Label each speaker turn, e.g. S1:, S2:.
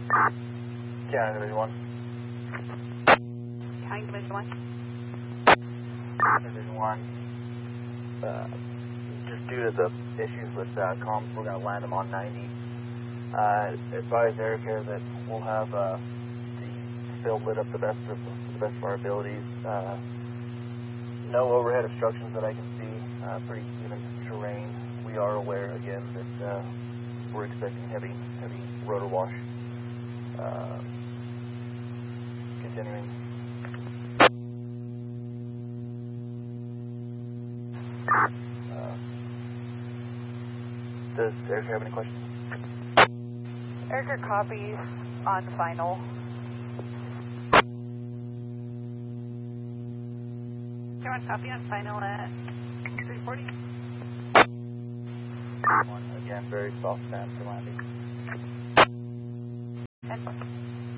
S1: County Division 1.
S2: County Division 1.
S1: Division 1. Just due to the issues with comms, we're going to land them on 90. Advise Air Care that we'll have the field lit up to the best of our abilities. No overhead obstructions that I can see. Pretty even terrain. We are aware again that we're expecting heavy rotor wash. Continuing. Does Eric have any questions?
S2: Erica copies on final. Do you want to copy on final at 340?
S1: Again, very soft stand for landing.
S2: 10.